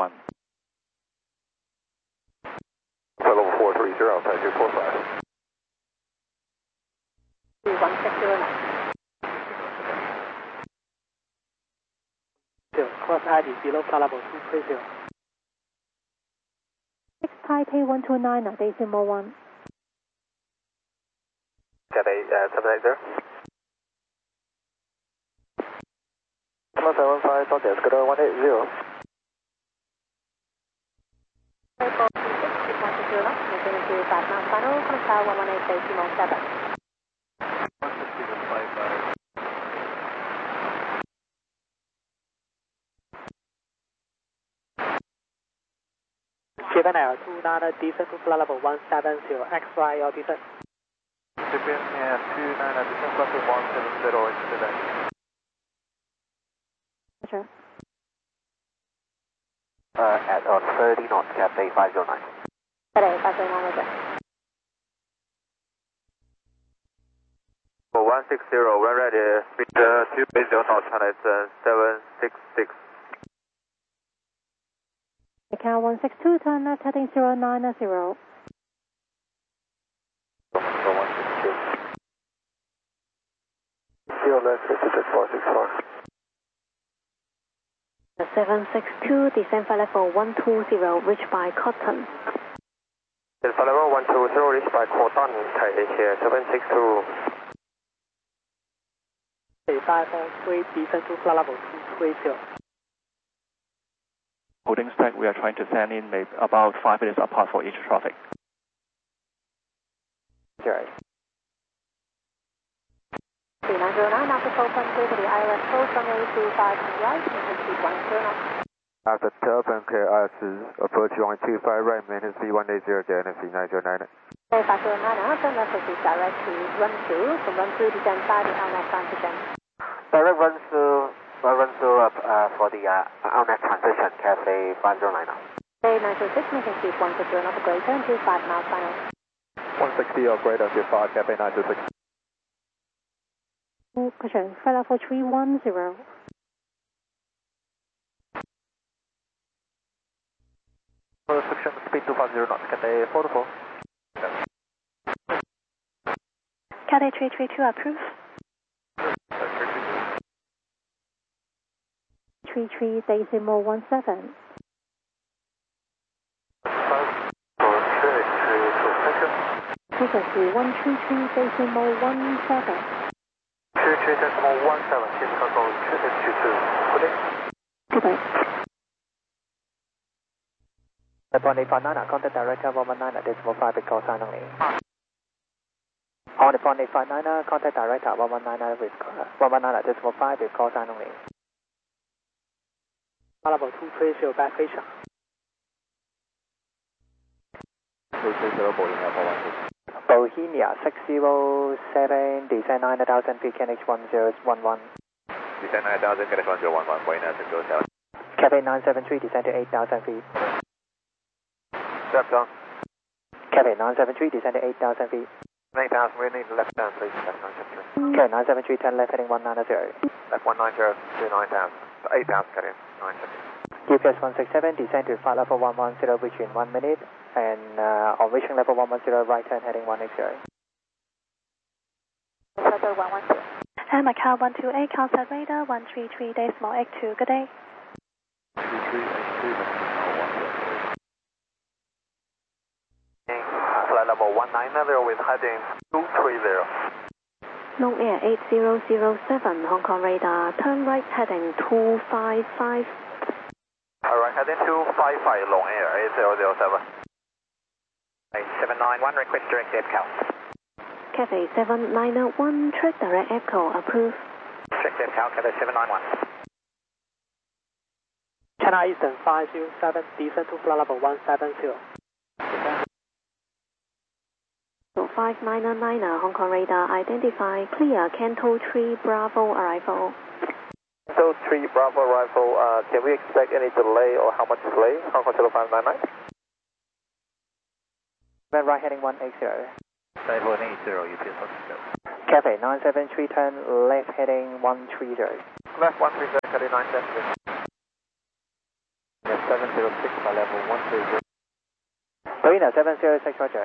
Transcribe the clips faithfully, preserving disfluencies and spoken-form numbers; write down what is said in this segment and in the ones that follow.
one. Level four three zero, Taipei two four five. one six zero nine. Cross I D below flight level two three zero. six Taipei one two nine, decimal one. Cathay uh, seven eight zero. seven five, Southwest Scooter one eight zero. five miles final, contact one one eight, decimal seven. Japan Air two nine, descent to flight level one seven zero, X Y your descent. Japan Air two nine, descent flight level one seven zero, descent. Sure. Uh, at on thirty knots, Cathay five zero nine. Cathay five zero nine, roger. For one six zero, when ready, speed uh, two eight zero knots, and it's uh, seven six six. Account one six two, turn left heading zero nine zero. one six two. Zero left, six four six four. seven six two, descent flight level one two zero, reached by Cotton. Descent flight level one two zero, reached by Cotton, Thai Asia seven six two. five four three, descent to flight level two three zero. Holding stack, we are trying to send in maybe about five minutes apart for each traffic. Right. three nine zero nine, after open to the I L S code from A two five right, and speed one zero knots. After open clear I S approach one two five right, minus V one eight zero, N F C nine zero nine. five zero nine, turn left proceed direct to run through, from run through descend by the L N A V transition. Direct run through, uh, run through uh, uh, for the uh, L N A V transition, Cathay five zero nine now. Cathay nine zero six, making speed one six zero knots or greater, and five miles final. one sixty or greater, G five, Cathay nine zero six. Question, flight level three one zero. Restriction, speed two five zero knots, Cathay four to four. Cathay three three two, approve. three three, decimal one seven. Frequency one three three, decimal one seven. three three decimal one seven, keep control two six two two. Good day. Good day. Upon eight five nine, contact director one one nine, decimal five, with call sign only. On upon eight five nine, contact director one one nine with one one nine, decimal five, with call sign only. Level two three zero, back station. two three zero, Bohemia four one six. Bohemia six zero seven, descend nine thousand feet, K N H one zero one one. Descend nine thousand, K N H one zero one one, Bohemia six zero seven. Cathay nine seven three, descend to eight thousand feet. Left down. Cathay nine seven three, descend to eight thousand feet. eight thousand, we need left down, please. Left nine seven three. Cathay nine seven three, turn left heading one nine zero. Left one nine zero, to nine thousand. eight thousand, Cathay nine seven. G P S one six seven, descend to flight level one one zero, reach in one minute. And uh, on reaching level one one zero, right turn heading one eight zero. Level one one zero. And Macau one two eight, contact radar one three three, decimal eight two, good day. two three eight two, decimal one zero. Flight level one nine zero with heading two three zero. Long Air eight zero zero seven, Hong Kong radar, turn right heading two five five. Alright, heading two five five, Long Air eight zero zero seven. seven nine one, request direct Epcal. Cathay seven nine one, track direct Epcal, approve. Direct Epcal, Cathay seven nine one. China Eastern five zero seven, descend to flight level one seven zero. So five nine nine, Hong Kong radar, identify, clear, Canto three, Bravo, arrival. Canto three, Bravo, arrival, uh, can we expect any delay or how much delay? Hong Kong five nine nine? Then right heading one eight zero. Side one eight zero, U P S one zero. Cathay nine seven three, turn left heading one three zero. Left one three zero, Cathay nine seven three. Yes, seven zero six by level one three zero. Marina seven zero six, roger.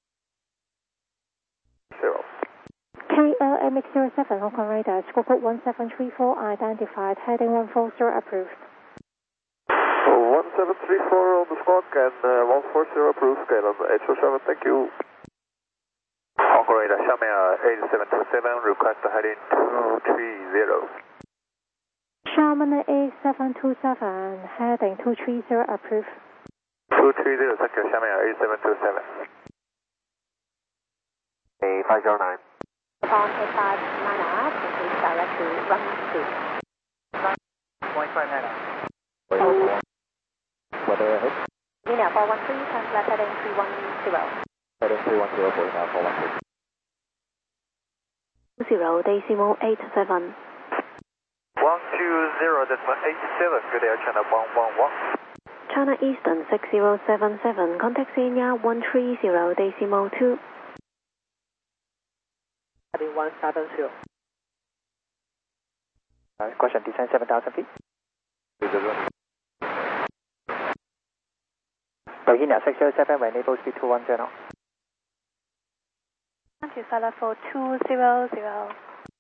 Zero. K L M X zero seven, Hong Kong radar, squawk code one seven three four, identified, heading one four zero, approved. one seven three four on the squawk and uh, one four zero approved, K L M eight zero seven, thank you. Hong Kong radar, Xiamen eight seven two seven, request heading two three zero. Xiamen eight seven two seven, heading two three zero, approved. two three zero, thank you, Xiamen eight seven two seven. A five zero nine. Upon A five nine up, please direct to run two. Point five nine. Weather ahead. Unit four one three, turn left heading three one zero. Heading three one zero, for now four one three. Zero, decimal eight seven. one two zero, decimal eight seven, good air channel one one one. China Eastern six zero seven seven, contact Xenia one three zero, decimal two. Heading one seven zero. Uh, question, descend seven thousand feet. Bohemia six zero seven, when enable speed two one zero. Thank you, Fella for two zero zero.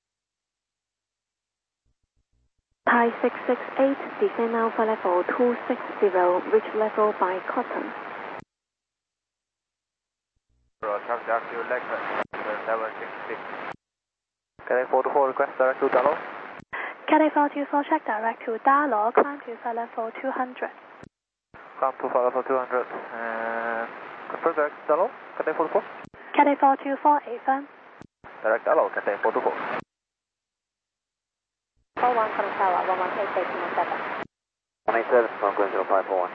Thai six six eight, descend now for level two six zero, reach level by Cotton. Contact you Lexus seven six six. Cathay four two four, request direct to Dalo. Cathay four two four, check direct to Dalo, climb to Fella for two hundred. Climb to Fella for two hundred. And confirm direct to Dalo, Cathay four two four. Cathay four two four, affirm. Direct Dalo, Cathay four two four. four one from Tower, one one eight eight seven. one eight seven, Conquest zero five four one.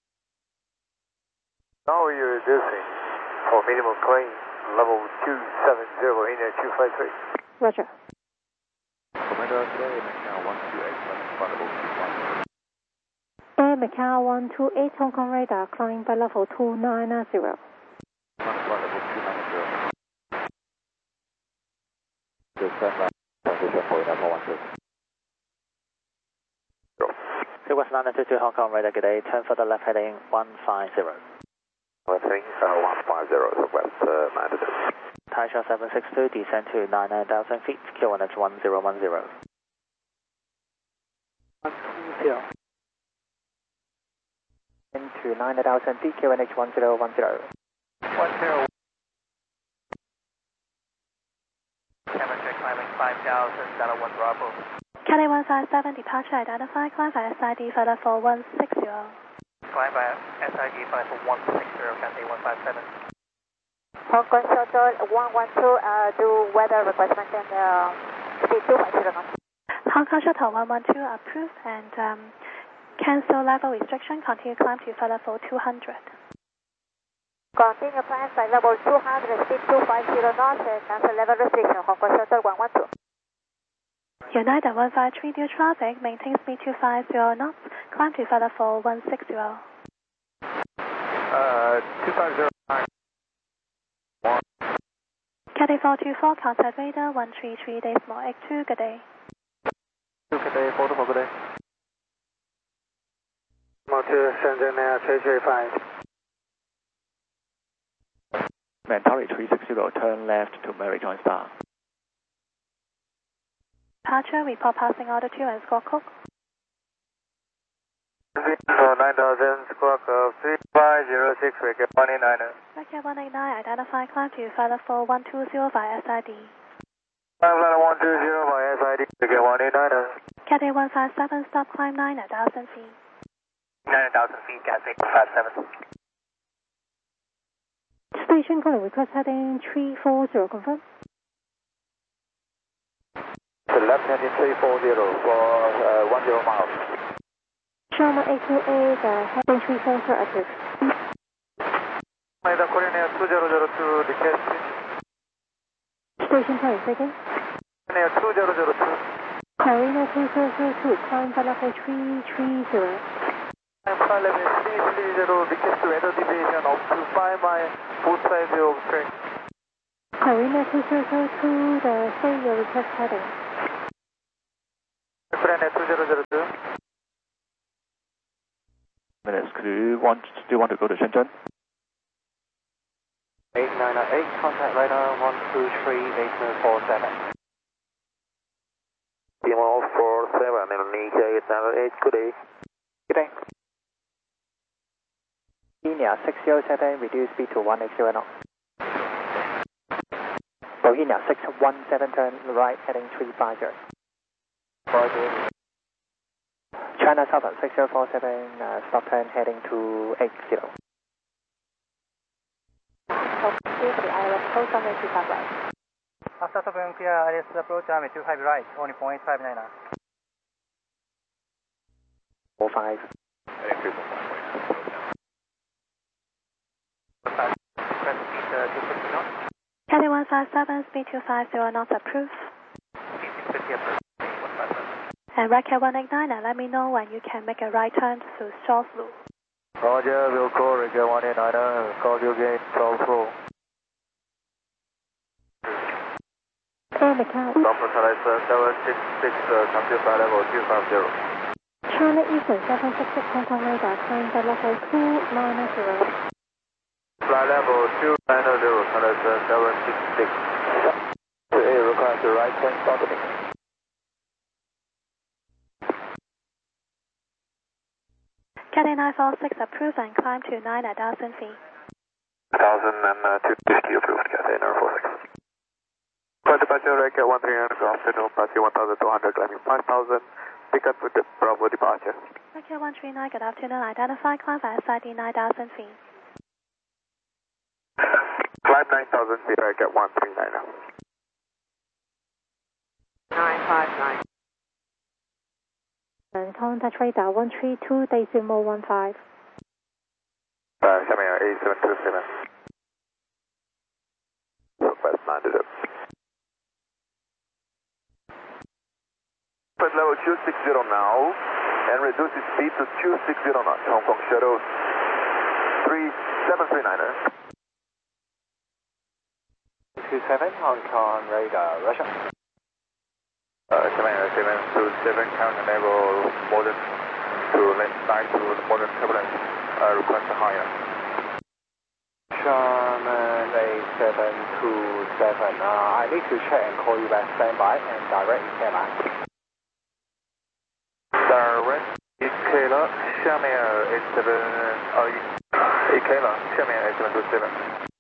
Now you're reducing for minimum claim level two seven zero in air two five three. Roger. Commander today, Macau one two eight, level Air Macau one two eight, Hong Kong radar, climb by level two nine zero. level two nine zero. Descend right, transition for level one two. West London two two Hong Kong radar, good day, turn for the left heading one five zero. West heading uh, one five zero, so west uh, Manchester. Taisha seven six two, descend to nine nine thousand feet, Q one H one zero one zero. one two zero. Into nine thousand feet, Q one H one zero one zero. one zero. Temperature climbing five thousand, Delta one Bravo. Cathay one five seven, departure identified, climb by S I D for level one six zero. Climb by S I D five for one six zero, Cathay one five seven. Hong Kong Shuttle one one two, uh, do weather request maintain uh, speed two five zero. Hong Kong Shuttle one one two approved and um, cancel level restriction, continue climb to for level two hundred. Continue climb by level two hundred, speed two five zero knots, cancel level restriction, Hong Kong Shuttle one one two. United one five three, due traffic, maintain speed two five zero knots, climb to for level one six zero. Uh, two five zero nine. Cathay four two four, contact radar one three three, decimal eight two, good day. Cathay four two four, good day. Motor Shenzhen Air three three five. Mentari three six zero, turn left to Maritime Star. Departure, report passing altitude and squawk code. nine thousand, squawk of three five zero six, Wicket one eight nine. Wicket one eight nine, identify climb to flight level one two zero via S I D. Flight one two zero via S I D, Wicket one eight nine. Cathay one five seven, stop climb nine thousand feet. nine thousand feet, Cathay one five seven. Station calling request heading three four zero, confirm. The left heading three four zero for uh, one zero miles. Sharma eight two eight, uh, heading three four zero, approved. Maida Korean Air two zero zero two, request. Station calling speaking. Air two zero zero two. Corina two zero zero two, climb by level three three zero. I'm flight level three three zero, request weather deviation up to five miles, both sides of track. Corina two zero zero two, the say your request heading. Korean Air two zero zero two. do you want, do you want to go to Shenzhen? eight nine eight, contact radar one two three eight four seven. Team one four seven, Indonesia eight nine eight, good day. Good day. Bohemia six zero seven, reduce speed to one eight zero knots. Bohemia six one seven, turn right, heading three five zero. China Southern six zero four seven, uh, stop turn heading to eight zero. I was close on the two five right. After stopping clear, I S approach army two five right, only point five nine. four five. Cathay one five seven, speed two five zero knots approved. And Racket one eight nine, let me know when you can make a right turn to South Loop. Roger, we'll call Racket one eight nine, we'll call you again, South Loop. Hey, Macau. Doctor Thalassa seven six six, uh, computer flight level two five zero. China Eastern seven six six, Hong Kong radar, climb the level two nine zero. Flight level two nine zero, Thalassa seven six six. A requires the right turn starting. Cathay nine four six approved and climb to nine thousand feet. one thousand two fifty approved, Cathay nine four six. For departure, Racket one three hundred, good afternoon, passing one thousand two hundred, climbing five thousand, pick up with the Bravo departure. Racket one three nine, good afternoon, identify climb at S I D nine thousand feet. Climb nine thousand feet, Racket one three nine. nine five nine. And contact radar one three two decimal one five. Uh, coming out A seven two seven. Request landed up. Flight level two six zero now, and reduce the speed to two six zero knots. Hong Kong Shuttle three seven three nine. two seven, Hong Kong radar, Russia. Uh, Commander seven two seven, count enable modern to left side to the modern turbulence. Uh, request higher. Sherman eight seven two seven, uh, I need to check and call you back, standby and direct airline. Direct Ikela, Xiamen eight seven, uh, Ikela, Xiamen eight seven two seven.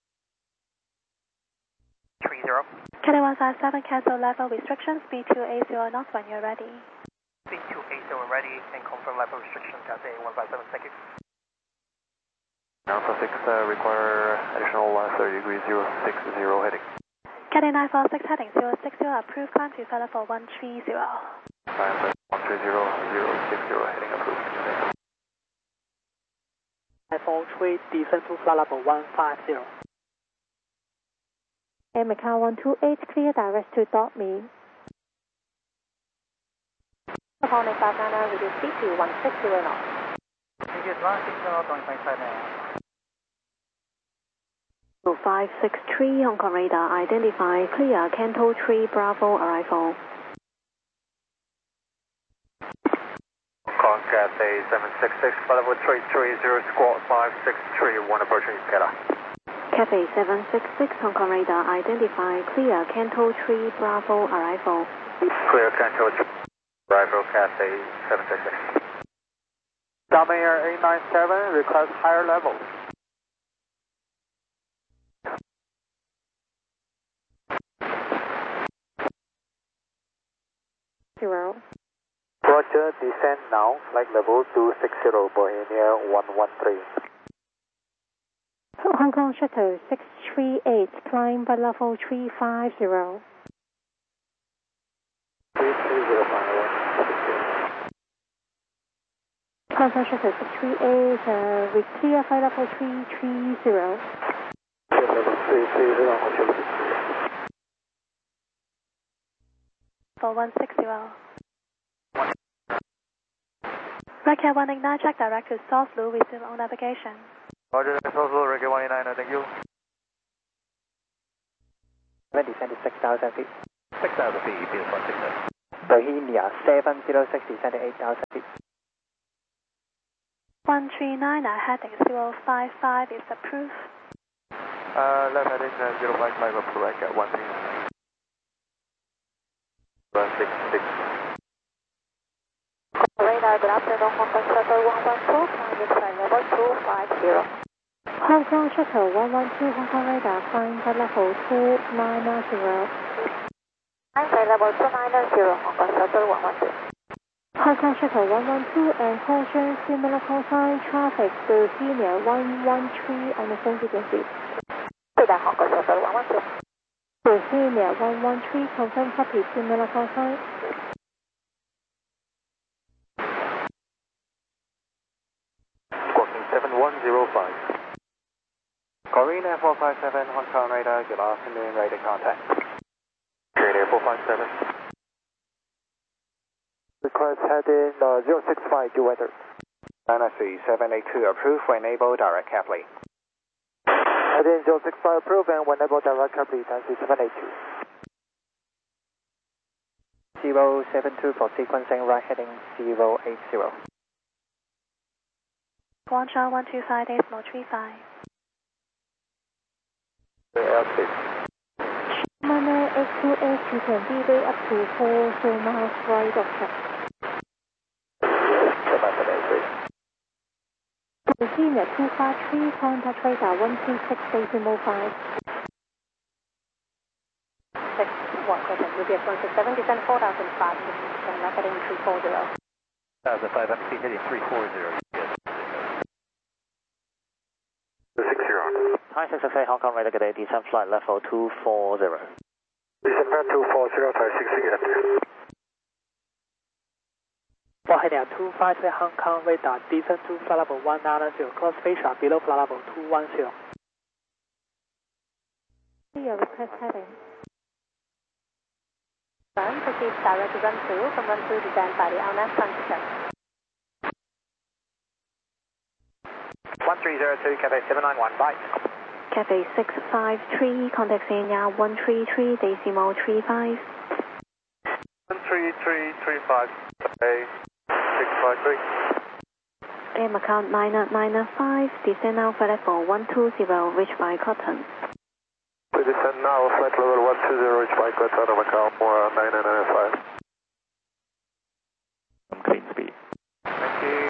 three zero. Cathay one five seven, cancel level restriction, speed two eight zero knots when you're ready. Speed two eight zero ready and confirm level restriction, Cathay one five seven, thank you. Alpha six, uh, require additional uh, thirty degrees zero six zero heading. Cathay nine four six, heading zero six zero, approved, climb to flight level one three zero. Time one three zero zero six zero heading approved. nine four three, descend to flight level one five zero. Air Macau one two eight, clear direct to dot me. Hong Kong five nine, reduce speed to one six zero knots. Reduce one six zero, one point five nine. five six three, Hong Kong radar, identify, clear, Canto three, Bravo, arrival. Hong Kong Cathay seven six six, flight level three three zero, squawk five six three, one approaching Ikela. Cathay seven six six, Hong Kong radar, identify, clear, Canto three, Bravo, arrival. Clear Canto three, arrival Cathay seven six six. Down Air eight nine seven, request higher level. Zero. Roger, descend now, flight level two six zero, Bohemia one one three. Hong Kong Shuttle six three eight, climb by level three five zero. three three zero five one. Hong Kong Shuttle six three eight, uh, we clear flight level three three zero. Level three three zero, Hotel six zero. For one six zero. Racket one eight nine, check direct to South Loop, resume on navigation. Roger, that's also Racket one eight nine, thank you. Descend to six thousand feet. six thousand feet, E P S one six seven. Bohemia seven zero six, descend to eight thousand feet. one three nine er heading zero five five is approved. Uh, left heading uh, zero five five correct at one three nine. one six six. Radar, good afternoon, Hong Kong Shuttle one one two, climb flight level two five zero. Hong Kong Shuttle one one two, Hong Kong Radar, climb flight level two nine zero. Climb flight level two nine zero, Hong Kong Shuttle one one two. Hong Kong Shuttle one one two and caution similar call sign traffic to senior one one three on the phone frequency. Radar, Hong Kong Shuttle one one two. To senior one one three, confirm copy similar call sign. Squawking seven one zero five. Korean Air four five seven, Hong Kong Radar, good afternoon, radar contact. Korean Air four five seven. Request heading uh, zero six five, due weather. nine three seven eight two approved for enable direct cably. Heading zero six five approved and enable direct cably, nine three seven eight two. zero seven two for sequencing, right heading zero eight zero. Guangzhou one two five decimal three five. Airspace. Manner eight two eight, you can delay up to four so miles right of track. Senior two five three, contact radar one three six decimal five. Six one question, U B S one six seven, descend four thousand five, and left heading three four zero. one thousand five, I'm heading three four zero. six zero. Hi, six six eight, Hong Kong Radar, good day, descent flight level two four zero. Descent flight two four zero, five six again. For heading two five three Hong Kong Radar, descent to flight level one nine zero, cross facial below flight level two one zero. Your request heading. Turn, proceed direct to run through, from run through descend by the L N A S transition. one three zero two, Cathay seven nine one, bye. Cathay six five three, contact senior one three three decimal three five. one three three three five. A six five three. Air account nine nine five, descend now flight level one two zero, reach by Cotton. We descend now, flight level one two zero, reach by Cotton, Macau nine nine five. Clean speed. Thank you.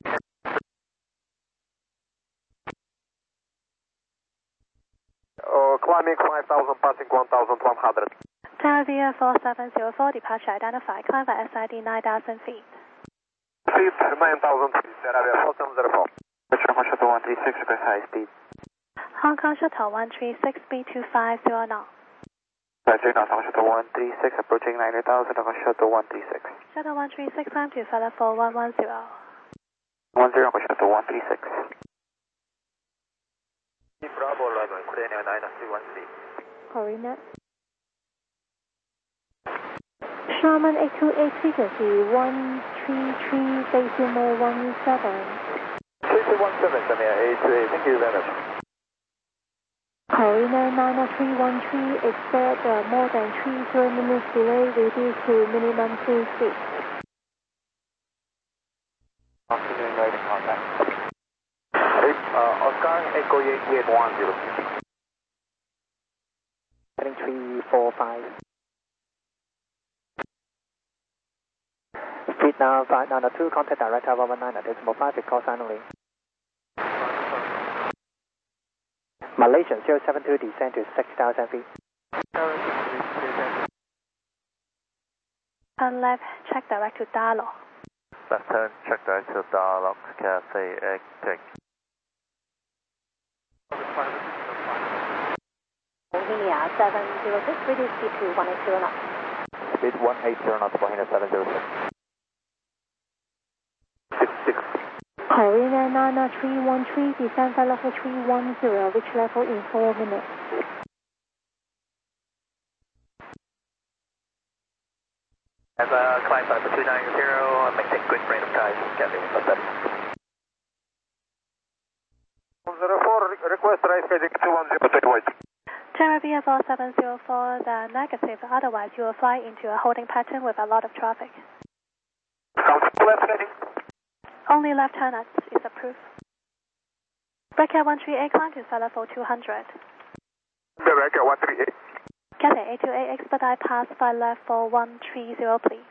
Uh, climbing five thousand, passing one thousand one hundred. Tower Via four seven zero four, departure identified, climb by S I D nine thousand feet. Feet nine thousand feet, Area four seven zero four. Hong Kong Shuttle one three six, request high speed. Hong Kong Shuttle one three six, B two five zero knots. Five three knots, Hong Kong Shuttle one three six, approaching ninety thousand, Hong Kong Shuttle one three six. Shuttle one three six, climb to flight level one one zero. one zero, Hong Kong Shuttle one three six. Bravo eleven, Korean Air nine three one three. Coordinate. Sherman eight two eight, frequency one three three decimal one seven. three two one seven, Samir eight two eight, thank you very much. Coordinate nine three one three, expect uh, more than three zero minutes delay, reduced to minimum three feet. Afternoon, radar contact. Uh, Oscar Echo eight one zero. Heading three four five. Speed now five nine two, contact direct one one nine decimal five, call sign only. Malaysian zero seven two, descend to six thousand feet. Turn left, check direct to Darlow. Left turn, check direct to Darlow, Cathay Egg Tech. Bohemia seven zero six, reduce speed to one eight zero knots. Speed one eight zero knots, Bohemia seven zero six. six six. Korean nine three one three, descend flight level three one zero, reach level in four minutes. As a climb flight for two nine zero, maintain good rate of guys, Cathay one seven. one zero four, request rise heading two one zero, take wait. Terra Via four seven zero four, the negative, otherwise you will fly into a holding pattern with a lot of traffic. Count left heading. Only left turn is approved. Red Cat one three eight, climb to Fella for two hundred. The Red Cat one three eight. Cathay eight two eight, expedite past flight left for one three zero, please.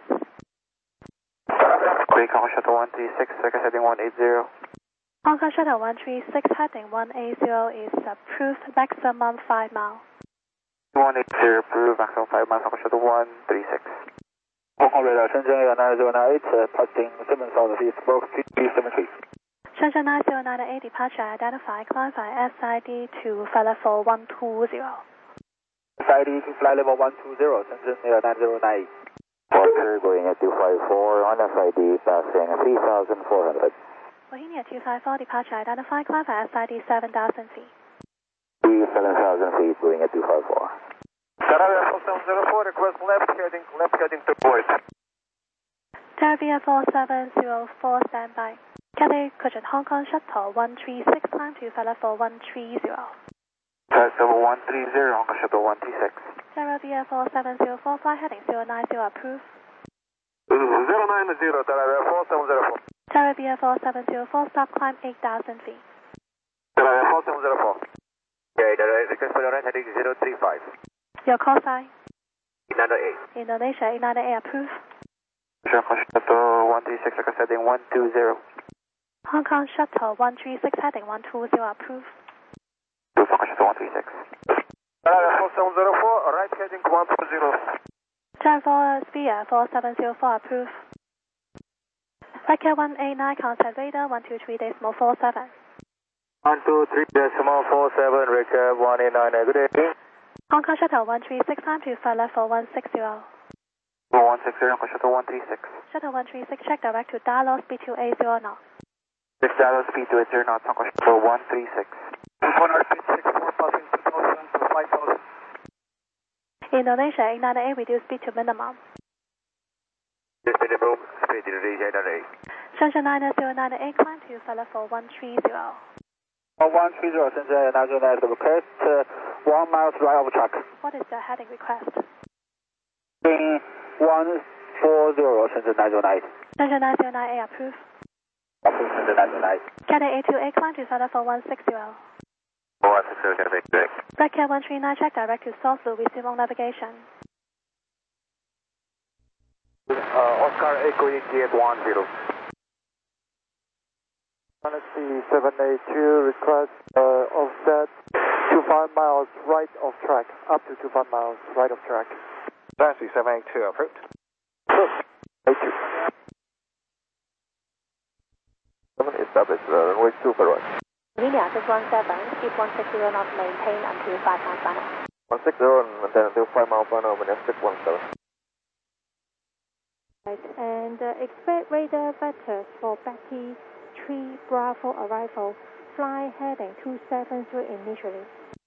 Quick, Hong Kong Shuttle one three six, circuit heading one eight zero. Hong Kong Shuttle one three six, heading one eight zero is approved, maximum five miles. one eight zero, approved, maximum five miles, Hong Kong Shuttle one three six. Hong Kong radar, Shenzhen Air nine zero nine eight, uh, passing seven south east, box three seven three. Shenzhen nine zero nine eight, departure identified, climb by S I D to flight level one two zero. S I D to flight level one two zero, Shenzhen Air nine zero nine eight. Porter going at two five four on S I D, passing three thousand four hundred. Bohemia two five four, departure identified, climb by S I D seven thousand feet. seven thousand feet, going at two five four. Canada four seven zero four, request left heading, left heading to Boyd. Terravia four seven zero four, standby. Cathay Cushion Hong Kong Shuttle one three six, climb to flight level one three zero. Flight level one three zero, Hong Kong Shuttle one three six. Terravia four seven zero four, flight heading zero nine zero, approved. zero nine zero, Canada four seven zero four. Terravia four seven zero four, stop climb eight thousand feet. Canada four seven zero four. Okay, the request for the right heading zero three five. Your call sign? Inanda eight. Indonesia, Inanda eight, approved. Hong Kong Shuttle one three six, circuit heading one two zero. Hong Kong Shuttle one three six, heading one two zero, approved. Hong Kong Shuttle one three six. Canada four seven zero four, right heading one two zero. Terra Sphere four seven zero four, approved. Red Cat one eight nine, contact radar one two three decimal four seven. one two three decimal four seven, Red Cat one eight nine, good day. Hong Kong Shuttle one three six, time to flight level one six zero. one six zero, Hong Kong Shuttle one three six. Shuttle one three six, check direct to Dallas, speed two eight zero knots. six Dallas, speed two eight zero knots, Hong Kong Shuttle one three six. one speed six four, passing two thousand to five thousand. Indonesia, Inanda eight, reduce speed to minimum. This minimum speed Indonesia Inanda eight. Shenzhen nine zero nine eight, climb to flight level one three zero. one three zero, Shenzhen Air nine zero nine eight, request uh, one miles right of track. What is the heading request? one four zero, Shenzhen nine zero nine eight. Shenzhen nine zero nine eight, approved. Approved, Shenzhen nine zero nine eight. Cathay eight two eight, climb to flight level one six zero. one six zero, Cathay eight two eight. Red Cat one three nine, check direct to South Blue, resume on navigation. Uh, Oscar Echo eighty-eight one zero. Galaxy seven eight two, request uh, offset twenty-five miles right of track, up to twenty-five miles right of track. Galaxy seven eight two, approved. Approved. eight two. seven established, uh, runway two for right. Bohemia six one seven, keep one six zero knots, maintain until five miles final. one six zero, maintain until five miles final, when six one seven. Right, and uh, expect radar vectors for Betty three Bravo arrival. Fly heading two seven three initially.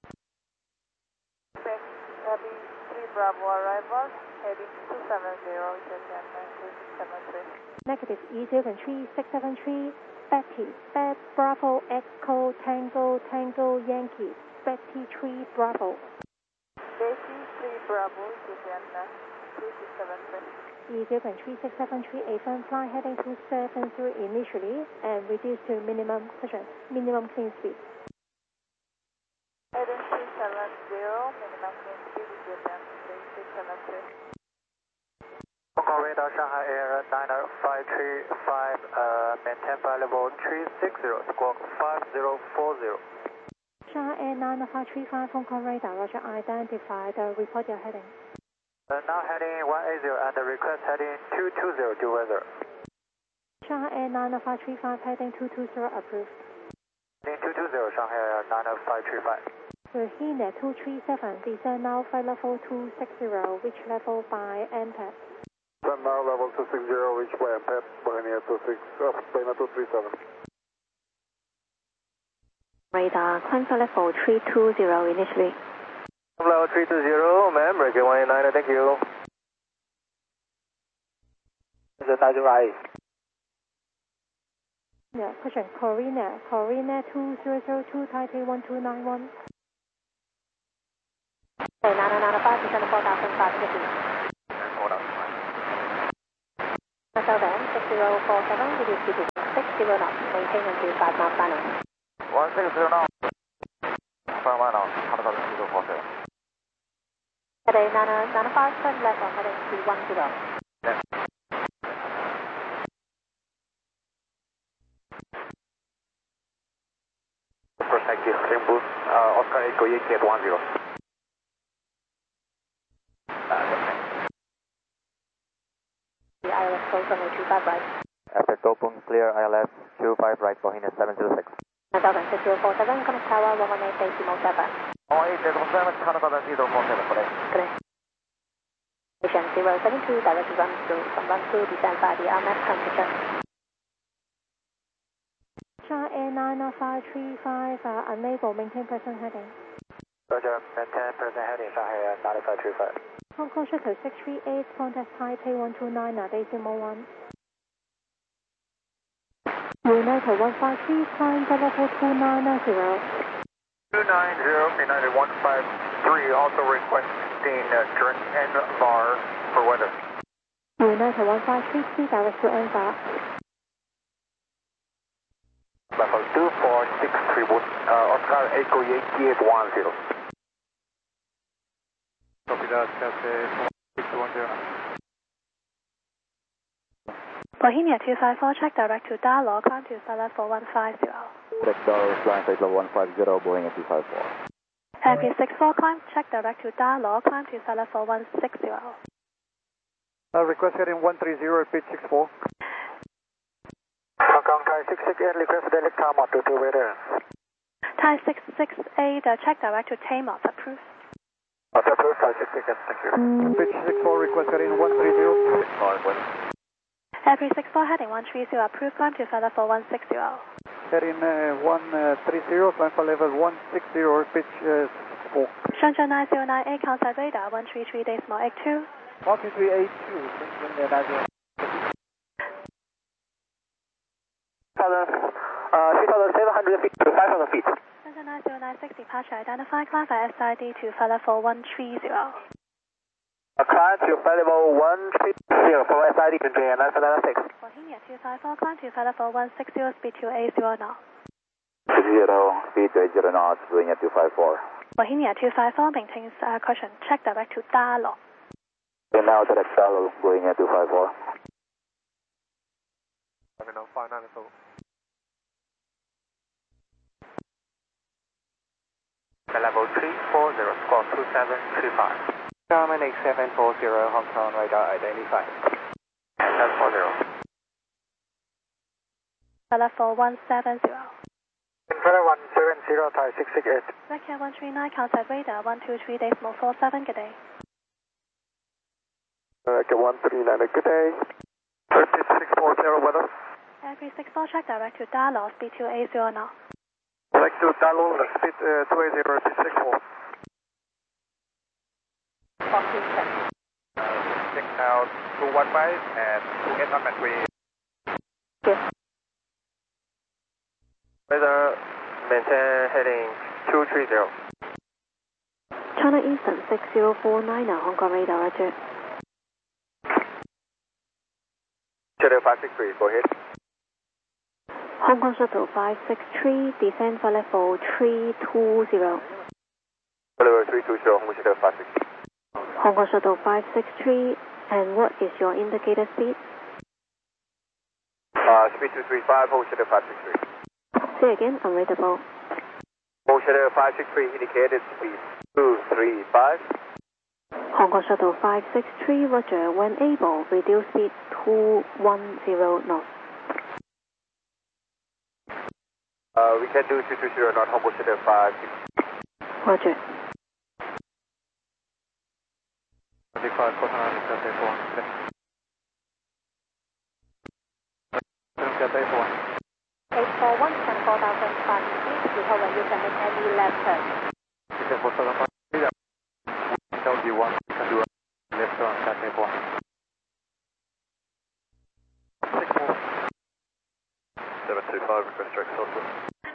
Expect Betty three Bravo arrival, heading two seven zero, Shenzhen nine two six seven three. Negative E zero three six seven three, Betty, Bet Bravo Echo Tango Tango Yankee, Betty three Bravo. Betty three Bravo, Shenzhen nine two six seven three. E zero three six seven three, affirm fly heading two seven three initially and reduce to minimum cushion, minimum clean speed. Heading two seven zero, minimum clean speed is Vietnam three six seven three. Hong Kong radar Shanghai Air nine five three five, uh, maintain flight level three six zero, squawk five zero four zero. Shanghai Air nine five three five, Hong Kong radar, Roger, identified, uh, report your heading. Uh, now heading one eight zero and the request heading two two zero, due weather. Shanghai Air nine five three five, heading two two zero, approved. Heading two two zero, Shanghai Air nine five three five. Virginia two three seven, descend now flight level two six zero, reach level by N P A P. Descend now level two six zero, reach by N P A P, Bohemia two six, uh, Bohemia two three seven. Radar, climb flight level three two zero initially. Level three two zero, ma'am, Breaking one eight nine, thank you. This is nine zero eight. Yeah, question, Corina, Corina two zero zero two, Taipei one two nine one. Okay, nine nine five, descend four thousand five fifty. four thousand five. Seven, six zero four seven, reduce to six zero knots, maintain until five miles final. one six zero now. Fire one now, one thousand zero four zero. Heading nine nine five, turn left on heading two one zero. Yeah. First, thank you. Same boost, uh, Oscar Echo Yankee at one zero. The I L S close runway two five right. Aspect open, clear I L S two five right, Bohemia seven zero six. nine thousand six zero four seven, connect tower one one eight decimal seven. one eight decimal seven, one thousand zero four seven, correct. Correct. Station zero seven two, direct to run through, from run through, descend by the R M F transition. China Air nine five three five, uh, unable, maintain present heading. Roger, maintain present heading, Shanghai nine five three five. Hong Kong Shuttle six three eight, contact Taipei one two nine, uh, decimal one. United one five three, climb level four two nine zero. two nine zero, United one five three, also requesting uh, direct N V A R for weather. United one five three, three direct to N V A R. Level two four six three one, uh, Oscar Echo Yankee at one zero. Copy that, Cathay six one zero. Bohemia two five four, check direct to Darlaw, climb to Stella four one five zero. Direct Darlaw, flying flight level one five zero, Boeing two five four. Happy six four, climb, check direct to Darlaw, climb to Stella four one six zero. Uh, request heading one three zero, repeat six four. Hong Kong Thai six six eight, request direct Tamot to two weather. Thai six six eight, uh, check direct to Tamot, approved. That's approved, Thai six six eight, thank you. Pitch six four, request heading one three zero. Five one. Happy six four, heading one three zero, approved, climb to Stella four one six zero. Heading uh, one three zero, climb for level one six zero, pitch uh, six four. Shenzhen nine zero nine eight, contact radar one three three decimal eight two. one three three eight two, Shenzhen nine zero. Uh, six thousand seven hundred feet to five thousand feet. Shenzhen nine zero nine six, departure identified, climb by S I D to Stella four one three zero. Uh, climb to flight level one three zero for S I D to J N nine seven six. Bohemia two five four, climb to Stella four one six zero, speed to eight zero knots. six zero, speed to eight zero knots, Boeing two five four. Bohemia two five four maintains uh, caution, check direct to Darlaw. And now direct Darlaw, Boeing two five four. Let me know, five nine so. Level three four zero, squawk two seven three five. Garmin eight seven four zero, Hong Kong radar identified. seven four zero. Stella four one seven zero. Infinite one seven zero, Thai six six eight. Rekia one three nine, contact radar one two three decimal four seven, good day. Rekia one three nine, good day. Repeat six four zero, weather. Every six four, check direct to Darlaw, speed to eight zero knots. Direct to Darlaw, speed uh, two eight zero, repeat six four. fourteen six. Uh, six out two one five and two eight on battery. Yes. Weather, maintain heading two three zero. China Eastern six zero four nine, Hong Kong radar, roger. Shuttle five six three, go ahead. Hong Kong Shuttle five six three, descend for level three two zero. Level three two zero, Hong Kong Shuttle five six three. Hong Kong Shuttle five six three, and what is your indicator speed? Uh, speed two three five, Hong Kong Shuttle five six three. Say again, unreadable. Hong Kong Shuttle five six three, indicated speed two three five. Hong Kong Shuttle five six three, roger, when able, reduce speed two one zero knots. Uh, we can do two two zero, not Hong Kong Shuttle five six three. Roger. twenty-five, Cathay four. Cathay four. eight four one, four thousand five feet, before when you can make any left turn. Cathay four thousand five feet. Tell you one, you can do a left turn, Cathay four. six four. seven two five, request direct Southwood.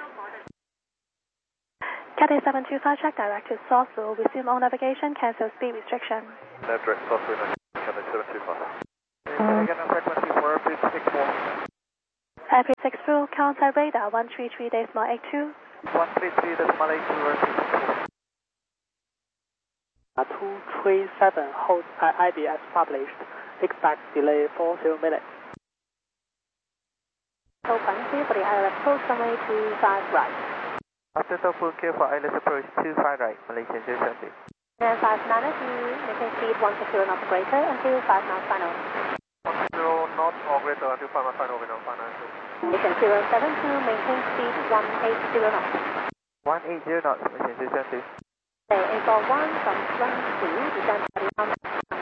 Cathay seven two five, check direct to Southwood, resume all navigation, cancel speed restriction. Left direct Southwood, Cathay seven two five. Again, on frequency for repeat six four. Happy six four, contact radar one three three decimal eight two. one three three decimal eight two repeat. two three seven hold I D as published. Expect delay four zero minutes. Open clear for the I L S close runway two five right. After top full clear for I L S approach two five right, Malaysian zero seven two. And five nine to maintain speed one six zero knots greater until five knots final. one six zero knots or greater until five knots final, window five nine two. Mission zero seven two, maintain speed one eight zero knots. one eight zero knots, Malaysian zero seven two. A four one from run two, descend to the arm.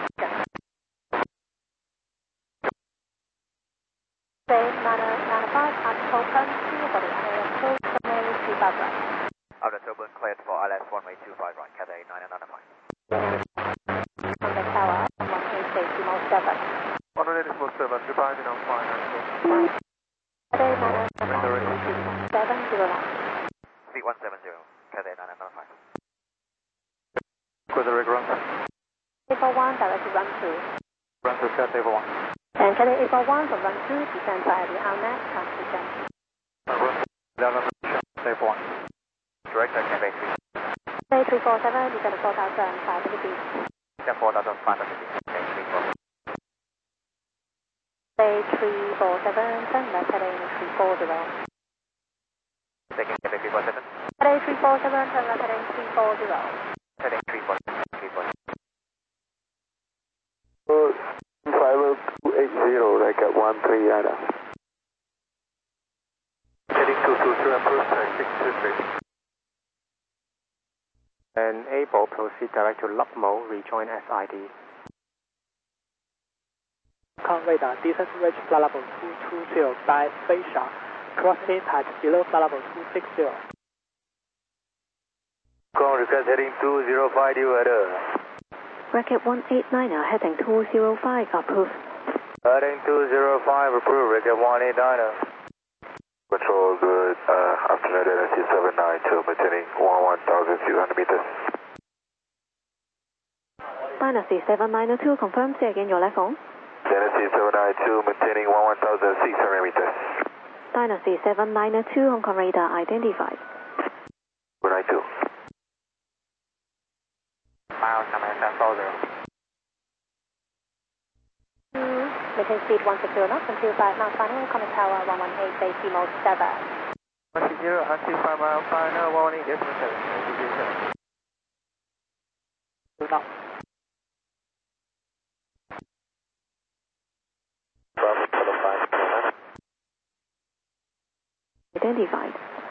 Say nine nine five at open clear for the I L S close runway two five right. Outer turbulence cleared for I L S runway two five right, Cathay nine nine five. On the tower, one eight decimal seven. one eight decimal seven, goodbye, window five nine two. Cathay nine nine seven zero knots. Speed one seven zero, Cathay nine nine five. Quebec run. A four one direct to run two. Run to Cathay four one. And Cathay A four one from run two, descend via the R M A X transition. Run eleven, Cathay four one. Direct to Cathay three. Cathay three four seven, descend to four thousand five hundred feet. Step four thousand five hundred feet, Cathay three four. Cathay three four seven, turn left heading three four zero. Second, Cathay three four seven. Cathay three four seven, turn left heading three four zero. Heading three four three four. five two eight zero, like at one three Ada. Heading two two two, approach six two three. And able proceed direct to Lupmo, rejoin S I D. Con radar, descent to reach flight level two two zero by Facia. Cross impact below flight level two six zero. Con request heading two zero five, you at Bracket one eight niner, heading two zero five, approved. Heading two zero five, approved, record one eight niner. Control good, uh, afternoon N S C seven nine two, maintaining one thousand six hundred meters. Dynasty seven nine two, confirm, say again your level. N S C seven nine two, maintaining one thousand six hundred meters. Dynasty seven nine two, Hong Kong radar identified. one nine two. Miles, seven four zero. Maintain speed one six zero knots until five knots final, common tower one one eight decimal seven. one six zero until five mile final, one one eight decimal seven, Malaysian zero seven. Two knots. Identified.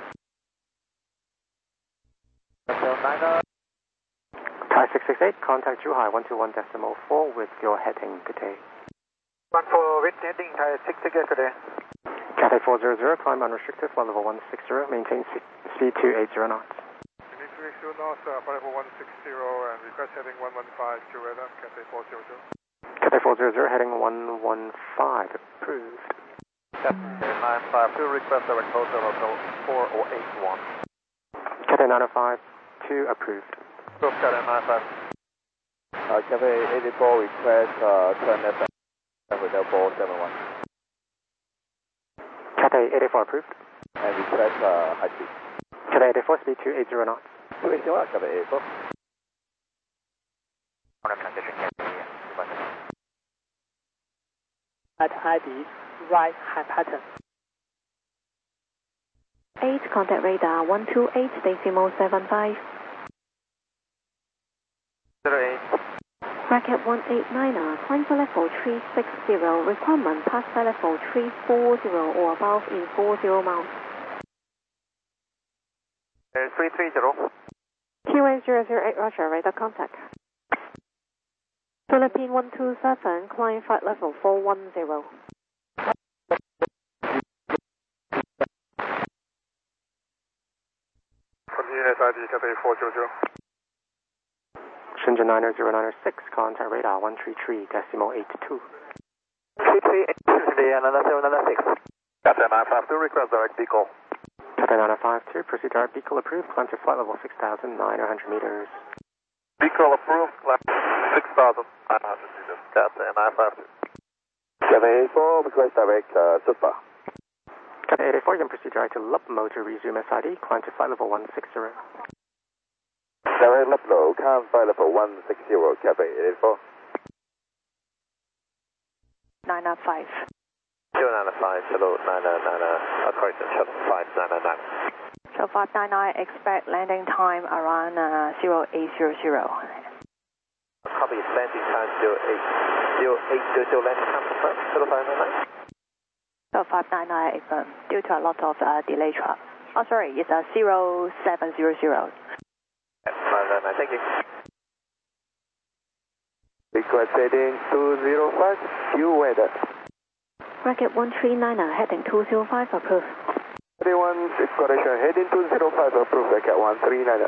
Thai six six eight, contact Zhuhai one two one decimal four with your heading, good day. one four, with heading Thai six six eight, good day. Cathay four zero zero, climb unrestricted, flight level one six zero, maintain speed two eight zero knots. two eight zero knots, uh, flight level one six zero, and request heading one one five, Jureda, Cathay four zero zero. Cathay four zero zero, heading one one five, approved. Cathay nine five two, request direct hotel hotel four oh eight one. Cathay nine five two, approved. Approved, Cathay nine five. Uh, Cathay eighty-four, request uh, turn left at Hotel four seven one. Cathay eighty-four, approved. And request uh, high speed. Cathay eighty-four, speed two eight zero knots. two eight zero, Cathay eighty-four. On a transition, Cathay two five seven. At I D, right hand pattern. eight, contact radar one two eight decimal seven five. zero eight. Bracket one eight niner, climb for level three six zero, requirement pass by level three four zero or above in four zero miles. three three zero. Q A zero zero eight, Roger, radar contact. Philippine one two seven, climb flight level four one zero. Continue S I D, Cathay four zero zero. Shenzhen niner zero niner six, contact radar one three three decimal eight two. three three eight, Shenzhen niner seven niner six. Cathay nine five two, request direct decal. Cathay nine five two, proceed direct decal approved, climb to flight level six thousand nine hundred meters. Decal approved, climb six thousand nine hundred meters. Cathay nine five two. Cathay eighty-four, request direct uh, super. Cathay eight eight four, you can proceed direct to L U P mode to resume S I D, climb to flight level one sixty. Direct L U P low, climb flight level one sixty, Cathay eight eight four. nine nine five. two nine five, hello, nine nine nine, uh, correction, shuttle five nine nine nine. So five nine nine, expect landing time around uh, zero eight zero zero. Copy, landing time zero eight zero eight zero zero, landing time confirmed, shuttle five nine nine. So five nine nine, um, due to a lot of uh, delay trap. Oh, sorry, it's a uh, zero seven zero zero. five nine nine, thank you. Request heading two zero five, due weather. Racket one three nine, heading two zero five, approved. thirty-one, correction, heading two zero five, approved, Racket one three nine.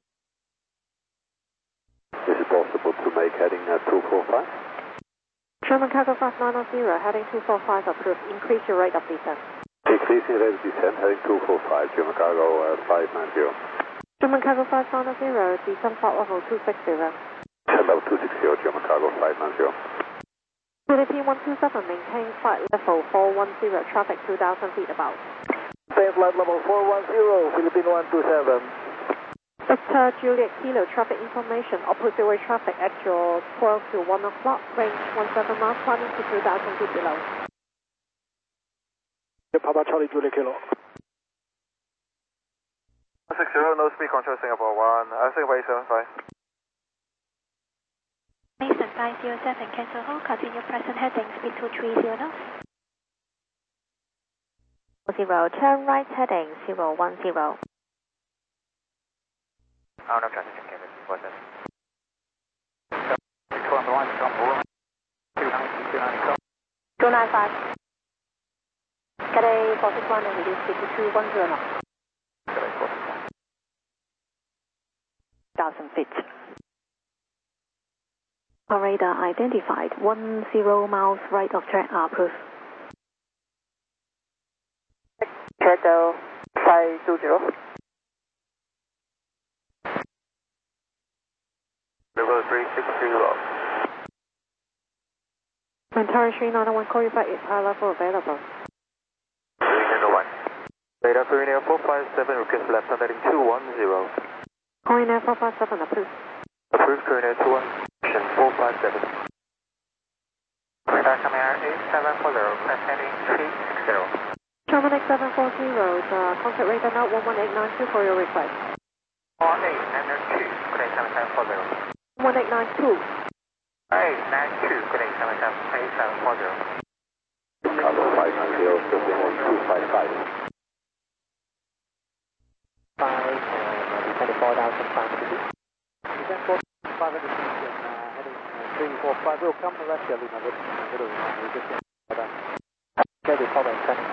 Is it possible to make heading uh, two four five? German Cargo five nine zero, heading two four five, approved. Increase your rate of descent. Increasing rate of descent, heading two four five, German Cargo uh, five nine zero. German Cargo five nine zero, descent flight level two sixty. Level two sixty, German Cargo five nine zero. Philippine one two seven, maintain flight level four one zero, traffic two thousand feet about. Maintain flight level four one zero, Philippine one two seven. Victor Juliet Kilo, traffic information, opposite way traffic, actual twelve to one o'clock, range one seven miles, climbing to two thousand feet below. Papa Charlie Juliet Kilo. one six zero, no speed control, Singapore one, uh, Singapore eight seven five. Mason five zero seven, cancel hold, continue present heading, speed two three zero knots. Zero, turn right heading, zero one zero. Out of transition, Kevin, what's that? two nine five. Cathay four six one and reduce speed to two one zero knots. one thousand feet. Radar identified, one zero miles right of track, approved. Echo five two zero. Level three six zero. Ontario three nine one, call you back, is high level available. three nine one. Radar three nine four five seven, request left hand heading two one zero. Calling Air four five seven, approved. Approved, Korean Air two one, four five seven. Radar Command eight seven four zero, request heading three six zero. German X seven four zero, uh, contact radar now one one eight nine two for your request. one eight nine two, good day seven seven four zero. one eight nine two. eight nine two, good day seven seven eight seven four zero. Cargo five nine zero, fifteen one two five five. five and twenty-four thousand five hundred. Descent four five hundred feet and uh, heading uh, three four five. We'll come the rest of Lima with a little we just get that. Maybe cover and send.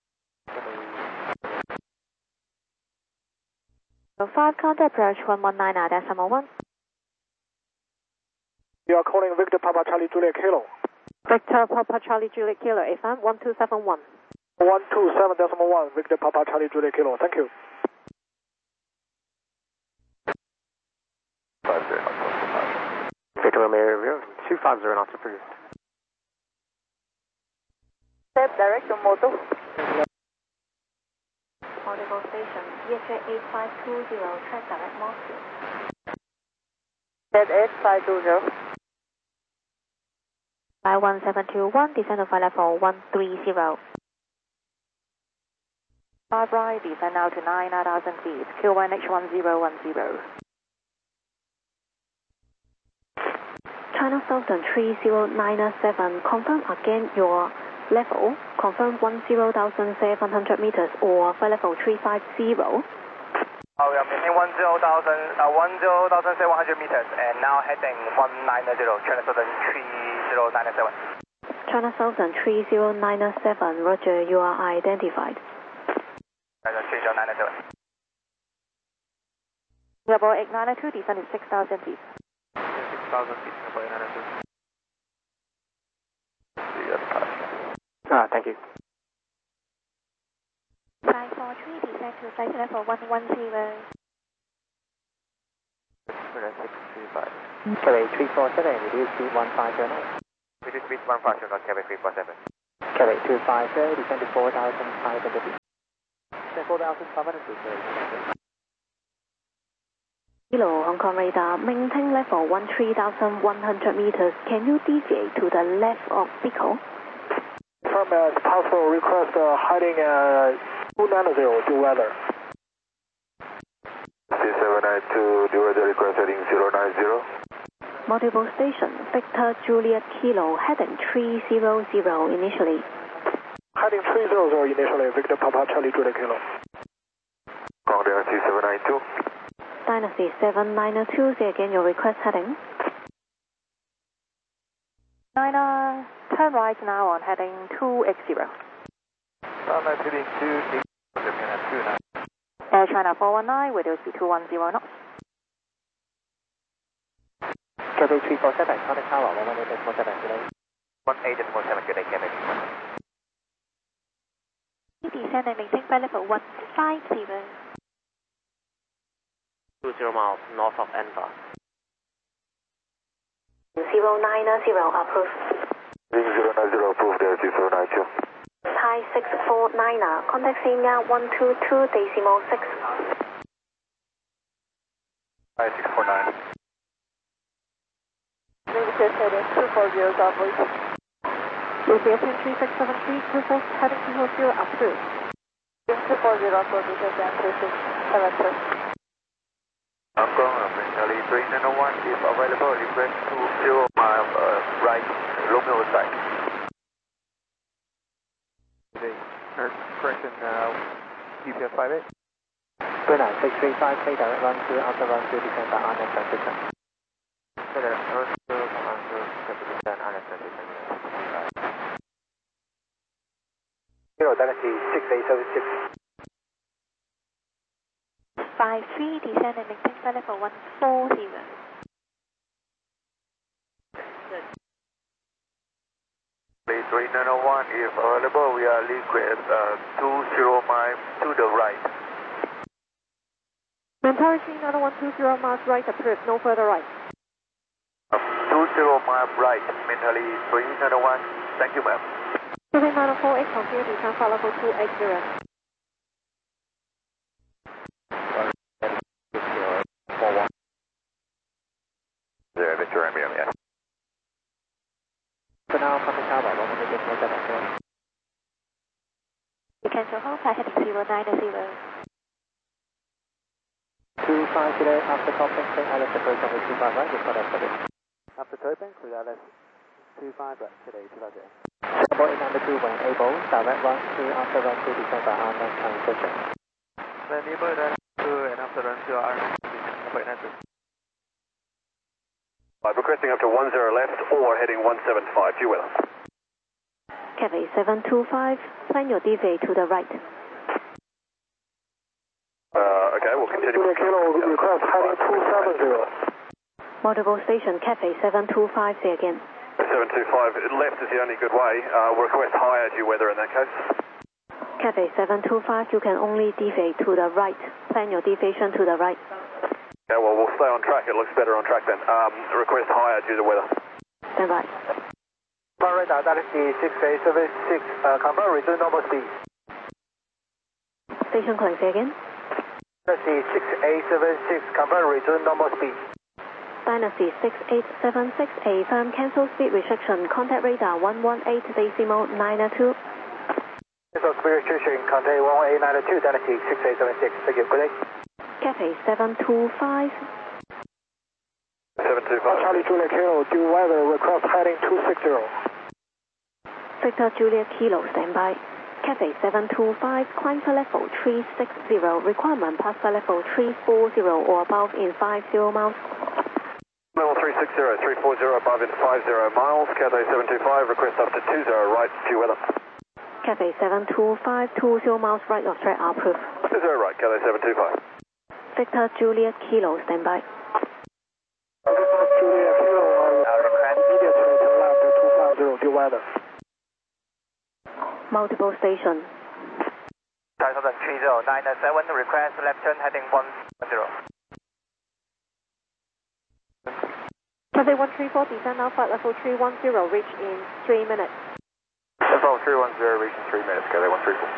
five contact approach one one nine nine decimal one. You are calling Victor Papa Charlie Juliet Kilo. Victor Papa Charlie Juliet Kilo, F M one two seven one. one two seven decimal one, Victor Papa Charlie Juliet Kilo, thank you. Victor Romeo Review, two five zero knots approved. Step direct to Moto. Audible station, E H A eight five two zero, track direct Moscow. Step eight five two zero. five one seven two one, descend to flight level one three zero. five right, descend now to nine thousand feet, Q one H one zero one zero. China Southern three zero nine seven, confirm again your level, confirm one zero thousand seven hundred meters or flight level three five zero. Oh, we are maintaining one zero thousand, uh, one zero thousand seven hundred meters and now heading one nine zero, China Southern three zero nine seven. China Southern three zero nine seven, roger, you are identified. China three zero nine seven. Singapore eight nine two, descend to six thousand feet. six thousand feet, Singapore eight nine two. Ah, thank you. five four three, descend to flight level one one zero. six three five. Cathay three four seven, reduce speed one five zero knots. Reduce speed one five zero knots, Quebec three four seven. Cathay two five zero, descend to four thousand five hundred feet. Descend four thousand five hundred feet, sorry. Kilo Hong Kong radar, maintain level one three thousand one hundred meters. Can you deviate to the left of vehicle? From as possible, request uh, heading uh, two nine zero, due weather. C seven nine two, due weather request heading zero nine zero. Multiple station, Victor Juliet Kilo, heading three zero zero initially. Heading three zero zero initially, Victor Papa Charlie Juliet Kilo. Contact C seven nine two. Dynasty seven nine two, say again your request heading. Niner, turn right now on heading two eight zero. Niner heading two eight zero. Air China four one nine, radio speed two one zero knots. Cathay three four seven, contact tower one one eight four seven today. one eight four seven today, Cathay. Descend and maintain flight level one five zero. two zero miles north of Anva. zero nine zero, approved. zero nine zero, approved, there, zero nine two. Thai six four nine, contact Senior one two two decimal six. Thai six four nine. Request heading two four zero, operation. Aviation three six seven three, two four, heading two four zero, approved. two four zero, for Victor Dan two six seven two. Hong Kong, Charlie three nine one, if available, request two zero mile uh, right, Romeo side. Correction, uh, G P S five eight. Brunei six three five, take direct run to Alpha Run to descend by R N S transition. Direct run to descend R N S transition. Zero, Dynasty six eight seven six. five three, descend and maintain flight level one four zero. three nine one, if available, we are request uh, two zero miles to the right. Mentari three nine one two zero miles right, approved, no further right. Um, two zero miles right, mentally three nine one, thank you ma'am. Cathay nine four eight, continue descend flight level two eight zero. Yeah, Victor Romeo, yeah. For now, contact tower one one eight four seven today. You cancel hold, flight heading zero nine zero. two five today, after topping, take I L S approach over two five right, report as service. After topping, clear I L S two five right, today, two five zero. Number eight nine two, when able, direct run to Alpha Run to descend by R N S transition. Then able run to and after run to R N S number eight nine two. I'm requesting up to one zero left or heading one seven five, due weather. Cathay seven two five, plan your deviate to the right. Uh, okay, we'll continue. Kilo, request heading two seven zero. Multiple station, Cathay seven two five, say again. seven two five, left is the only good way. Uh, we'll request higher due weather in that case. Cathay seven two five, you can only deviate to the right. Plan your deviation to the right. Yeah, well, we'll stay on track. It looks better on track then. Um, request higher due to weather. Stand by. Radar, Dynasty six eight seven six, uh, confirm return normal speed. Station calling, say again. Dynasty six eight seven six, confirm return normal speed. Dynasty six eight seven six, a firm cancel speed restriction, contact radar one one eight decimal nine two. Cancel speed restriction, contact one one eight nine two, Dynasty six eight seven six. Thank you, good day. Cathay seven two five. seven two five. Charlie Juliet Kilo, due weather, request heading two six zero. Victor Juliet Kilo, stand by. Cathay seven two five, climb to level three six zero, requirement pass to level three four zero or above in five zero miles. Level three six zero, three four zero above in five zero miles, Cathay seven two five, request up to two zero right, due weather. Cathay seven two five, two zero miles right of track, approved. two zero right, Cathay seven two five. Victor Juliet Kilo, stand by. Juliet Kilo, immediately to left two five zero, due weather. Multiple station. Thai Southern three zero nine seven, request left turn heading one zero. Cathay one three four, descend now flight level three one zero, reach in three minutes. Level Bravo three one zero, reaching three minutes, Cathay one three four.